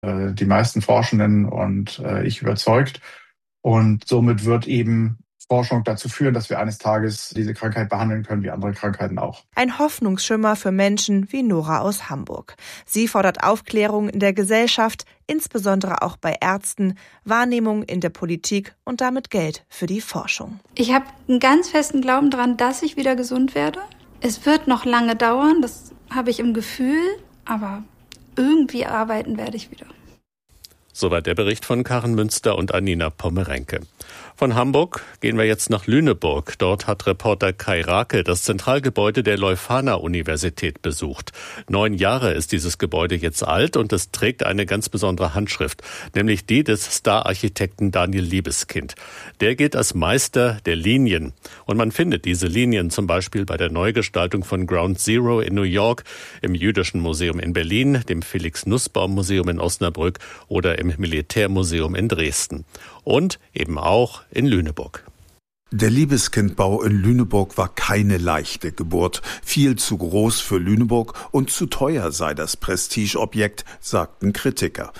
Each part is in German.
die meisten Forschenden und ich überzeugt. Und somit wird eben Forschung dazu führen, dass wir eines Tages diese Krankheit behandeln können, wie andere Krankheiten auch. Ein Hoffnungsschimmer für Menschen wie Nora aus Hamburg. Sie fordert Aufklärung in der Gesellschaft, insbesondere auch bei Ärzten, Wahrnehmung in der Politik und damit Geld für die Forschung. Ich habe einen ganz festen Glauben daran, dass ich wieder gesund werde. Es wird noch lange dauern, das habe ich im Gefühl, aber irgendwie arbeiten werde ich wieder. Soweit der Bericht von Karin Münster und Anina Pommerenke. Von Hamburg gehen wir jetzt nach Lüneburg. Dort hat Reporter Kai Rake das Zentralgebäude der Leuphana-Universität besucht. 9 Jahre ist dieses Gebäude jetzt alt und es trägt eine ganz besondere Handschrift, nämlich die des Star-Architekten Daniel Libeskind. Der gilt als Meister der Linien. Und man findet diese Linien zum Beispiel bei der Neugestaltung von Ground Zero in New York, im Jüdischen Museum in Berlin, dem Felix-Nussbaum-Museum in Osnabrück oder im Militärmuseum in Dresden. Und eben auch in Lüneburg. Der Libeskind-Bau in Lüneburg war keine leichte Geburt. Viel zu groß für Lüneburg und zu teuer sei das Prestigeobjekt, sagten Kritiker.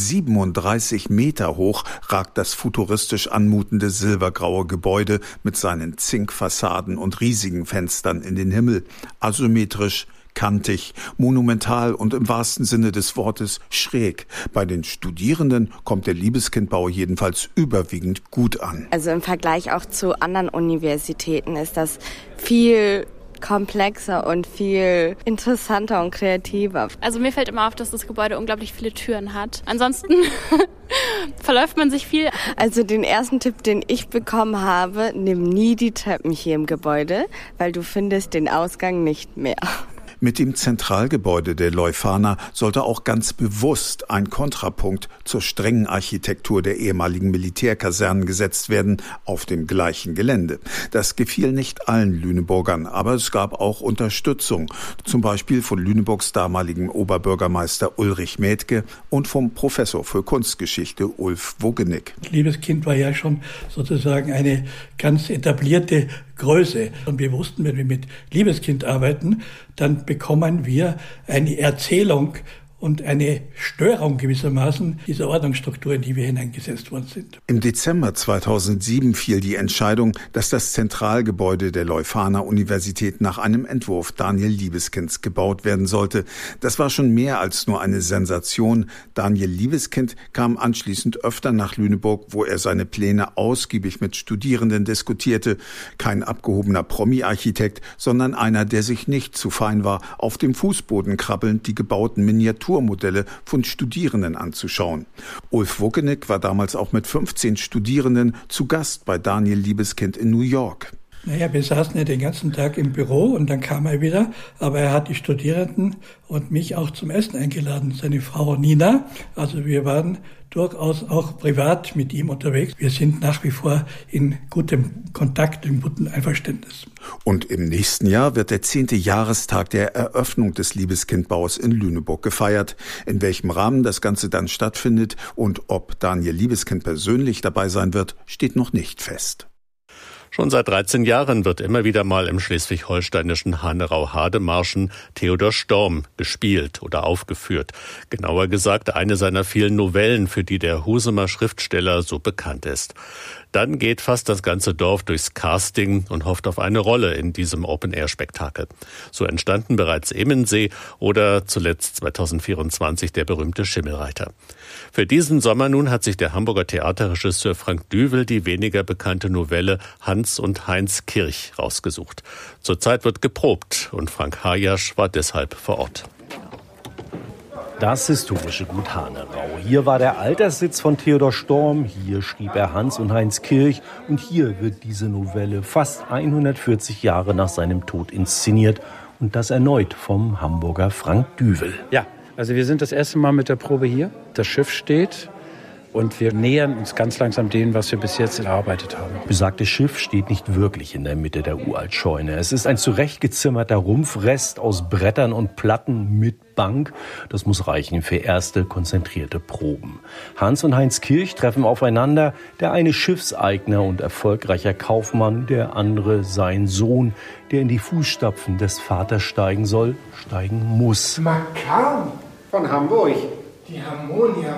37 Meter hoch ragt das futuristisch anmutende silbergraue Gebäude mit seinen Zinkfassaden und riesigen Fenstern in den Himmel. Asymmetrisch, kantig, monumental und im wahrsten Sinne des Wortes schräg. Bei den Studierenden kommt der Libeskind-Bau jedenfalls überwiegend gut an. Also im Vergleich auch zu anderen Universitäten ist das viel komplexer und viel interessanter und kreativer. Also mir fällt immer auf, dass das Gebäude unglaublich viele Türen hat. Ansonsten verläuft man sich viel. Also den ersten Tipp, den ich bekommen habe, nimm nie die Treppen hier im Gebäude, weil du findest den Ausgang nicht mehr. Mit dem Zentralgebäude der Leuphana sollte auch ganz bewusst ein Kontrapunkt zur strengen Architektur der ehemaligen Militärkasernen gesetzt werden, auf dem gleichen Gelände. Das gefiel nicht allen Lüneburgern, aber es gab auch Unterstützung, zum Beispiel von Lüneburgs damaligem Oberbürgermeister Ulrich Mädke und vom Professor für Kunstgeschichte Ulf Woggenig. Libeskind war ja schon sozusagen eine ganz etablierte Größe. Und wir wussten, wenn wir mit Libeskind arbeiten, dann bekommen wir eine Erzählung und eine Störung gewissermaßen dieser Ordnungsstruktur, in die wir hineingesetzt worden sind. Im Dezember 2007 fiel die Entscheidung, dass das Zentralgebäude der Leuphana-Universität nach einem Entwurf Daniel Libeskinds gebaut werden sollte. Das war schon mehr als nur eine Sensation. Daniel Libeskind kam anschließend öfter nach Lüneburg, wo er seine Pläne ausgiebig mit Studierenden diskutierte. Kein abgehobener Promi-Architekt, sondern einer, der sich nicht zu fein war, auf dem Fußboden krabbelnd die gebauten Miniaturmodelle von Studierenden anzuschauen. Ulf Woggenig war damals auch mit 15 Studierenden zu Gast bei Daniel Libeskind in New York. Naja, wir saßen ja den ganzen Tag im Büro und dann kam er wieder, aber er hat die Studierenden und mich auch zum Essen eingeladen, seine Frau Nina. Also wir waren durchaus auch privat mit ihm unterwegs. Wir sind nach wie vor in gutem Kontakt, in gutem Einverständnis. Und im nächsten Jahr wird der 10. Jahrestag der Eröffnung des Libeskind-Baus in Lüneburg gefeiert. In welchem Rahmen das Ganze dann stattfindet und ob Daniel Libeskind persönlich dabei sein wird, steht noch nicht fest. Schon seit 13 Jahren wird immer wieder mal im schleswig-holsteinischen Hanerau-Hademarschen Theodor Storm gespielt oder aufgeführt. Genauer gesagt eine seiner vielen Novellen, für die der Husumer Schriftsteller so bekannt ist. Dann geht fast das ganze Dorf durchs Casting und hofft auf eine Rolle in diesem Open-Air-Spektakel. So entstanden bereits Immensee oder zuletzt 2024 der berühmte Schimmelreiter. Für diesen Sommer nun hat sich der Hamburger Theaterregisseur Frank Düvel die weniger bekannte Novelle Hans und Heinz Kirch rausgesucht. Zurzeit wird geprobt und Frank Hajasch war deshalb vor Ort. Das historische Gut Hanerau. Hier war der Alterssitz von Theodor Storm, hier schrieb er Hans und Heinz Kirch und hier wird diese Novelle fast 140 Jahre nach seinem Tod inszeniert und das erneut vom Hamburger Frank Düvel. Ja, also wir sind das erste Mal mit der Probe hier. Das Schiff steht und wir nähern uns ganz langsam dem, was wir bis jetzt erarbeitet haben. Besagtes Schiff steht nicht wirklich in der Mitte der Uraltscheune. Es ist ein zurechtgezimmerter Rumpfrest aus Brettern und Platten mit Bank. Das muss reichen für erste konzentrierte Proben. Hans und Heinz Kirch treffen aufeinander. Der eine Schiffseigner und erfolgreicher Kaufmann, der andere sein Sohn, der in die Fußstapfen des Vaters steigen soll, steigen muss. Makam von Hamburg. Die Harmonia